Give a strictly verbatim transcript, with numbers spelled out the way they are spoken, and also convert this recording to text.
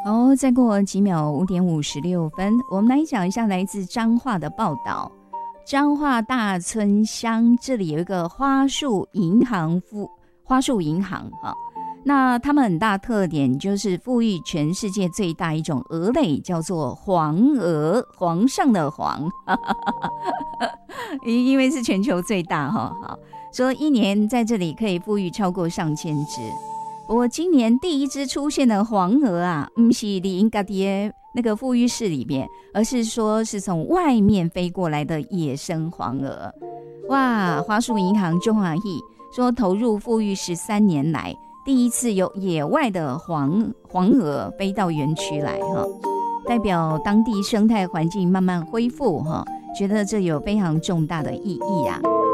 哦，再过几秒，五点五十六分，我们来讲一下来自彰化的报道。彰化大村乡这里有一个花树银行富花树银行哈，那他们很大特点就是富裕全世界最大一种鹅类，叫做黄鹅，皇上的皇，因为是全球最大哈。好，说一年在这里可以富裕超过上千只。不过今年第一只出现的黄鹅啊，不是里应该的那个富裕市里面，而是说是从外面飞过来的野生黄鹅。哇，花树银行中华裔说投入富裕十三年来，第一次有野外的黄黄鹅飞到园区来哈，代表当地生态环境慢慢恢复哈，觉得这有非常重大的意义啊。